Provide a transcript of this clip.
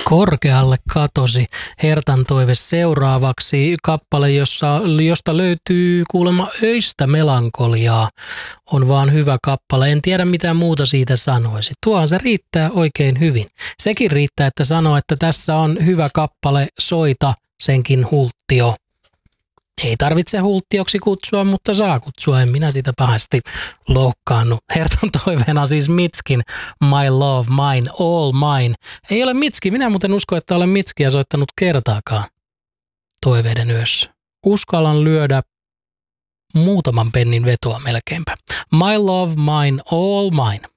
Korkealle katosi Hertan toive seuraavaksi. Kappale, josta löytyy kuulemma öistä melankoliaa. On vaan hyvä kappale. En tiedä mitä muuta siitä sanoisi. Tuohan se riittää oikein hyvin. Sekin riittää, että sanoo, että tässä on hyvä kappale, soita senkin hulttio. Ei tarvitse hulttioksi kutsua, mutta saa kutsua. En minä sitä pahasti loukkaannut. Hertan toiveena siis Mitskin My Love, Mine, All Mine. Ei ole Mitski. Minä muuten uskon, että olen Mitskiä soittanut kertaakaan toiveiden yössä. Uskallan lyödä muutaman pennin vetoa melkeinpä. My Love, Mine, All Mine.